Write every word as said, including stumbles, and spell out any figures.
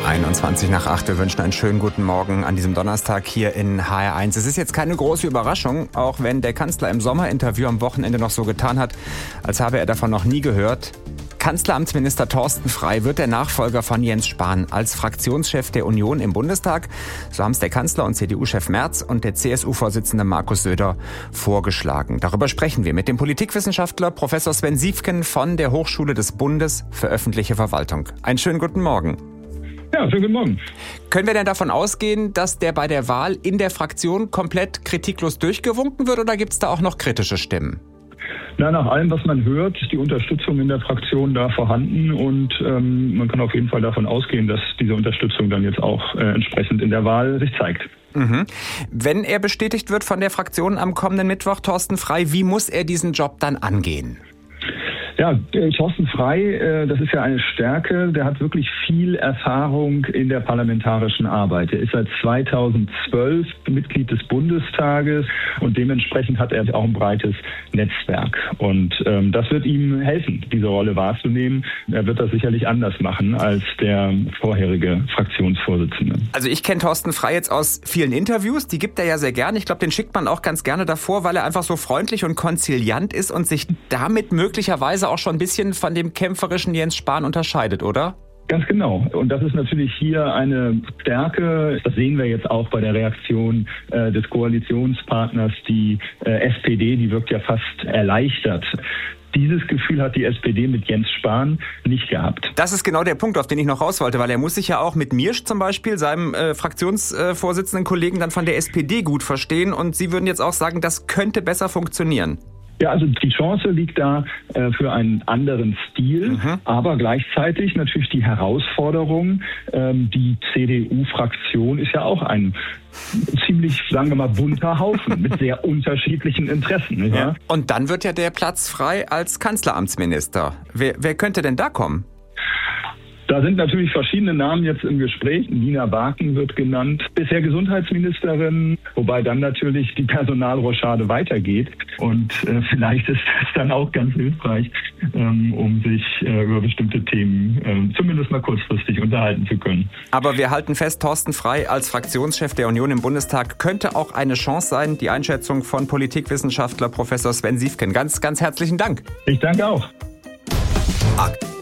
einundzwanzig nach acht. Wir wünschen einen schönen guten Morgen an diesem Donnerstag hier in H R eins. Es ist jetzt keine große Überraschung, auch wenn der Kanzler im Sommerinterview am Wochenende noch so getan hat, als habe er davon noch nie gehört. Kanzleramtsminister Thorsten Frey wird der Nachfolger von Jens Spahn als Fraktionschef der Union im Bundestag. So haben es der Kanzler und C D U-Chef Merz und der C S U-Vorsitzende Markus Söder vorgeschlagen. Darüber sprechen wir mit dem Politikwissenschaftler Professor Sven Siefken von der Hochschule des Bundes für öffentliche Verwaltung. Einen schönen guten Morgen. Ja, schönen guten Morgen. Können wir denn davon ausgehen, dass der bei der Wahl in der Fraktion komplett kritiklos durchgewunken wird, oder gibt es da auch noch kritische Stimmen? Na, nach allem, was man hört, ist die Unterstützung in der Fraktion da vorhanden und ähm, man kann auf jeden Fall davon ausgehen, dass diese Unterstützung dann jetzt auch äh, entsprechend in der Wahl sich zeigt. Mhm. Wenn er bestätigt wird von der Fraktion am kommenden Mittwoch, Thorsten Frey, wie muss er diesen Job dann angehen? Ja, Thorsten Frey, äh, das ist ja eine Stärke, der hat wirklich viel Erfahrung in der parlamentarischen Arbeit. Er ist seit zweitausendzwölf Mitglied des Bundestages und dementsprechend hat er auch ein breites Netzwerk. Und ähm, das wird ihm helfen, diese Rolle wahrzunehmen. Er wird das sicherlich anders machen als der vorherige Fraktionsvorsitzende. Also ich kenne Thorsten Frey jetzt aus vielen Interviews, die gibt er ja sehr gerne. Ich glaube, den schickt man auch ganz gerne davor, weil er einfach so freundlich und konziliant ist und sich damit möglicherweise auch schon ein bisschen von dem kämpferischen Jens Spahn unterscheidet, oder? Ganz genau. Und das ist natürlich hier eine Stärke. Das sehen wir jetzt auch bei der Reaktion äh, des Koalitionspartners. Die äh, S P D, die wirkt ja fast erleichtert. Dieses Gefühl hat die S P D mit Jens Spahn nicht gehabt. Das ist genau der Punkt, auf den ich noch raus wollte, weil er muss sich ja auch mit Miersch zum Beispiel, seinem äh, Fraktionsvorsitzenden Kollegen, dann von der S P D gut verstehen. Und Sie würden jetzt auch sagen, das könnte besser funktionieren. Ja, also die Chance liegt da äh, für einen anderen Stil, mhm. aber gleichzeitig natürlich die Herausforderung. Ähm, die C D U-Fraktion ist ja auch ein ziemlich, sagen wir mal, bunter Haufen mit sehr unterschiedlichen Interessen. Nicht wahr? Und dann wird ja der Platz frei als Kanzleramtsminister. Wer, wer könnte denn da kommen? Da sind natürlich verschiedene Namen jetzt im Gespräch. Nina Barken wird genannt, bisher Gesundheitsministerin, wobei dann natürlich die Personalrochade weitergeht. Und äh, vielleicht ist das dann auch ganz hilfreich, ähm, um sich äh, über bestimmte Themen äh, zumindest mal kurzfristig unterhalten zu können. Aber wir halten fest, Thorsten Frey als Fraktionschef der Union im Bundestag könnte auch eine Chance sein. Die Einschätzung von Politikwissenschaftler Professor Sven Siefken. Ganz, ganz herzlichen Dank. Ich danke auch. Akt.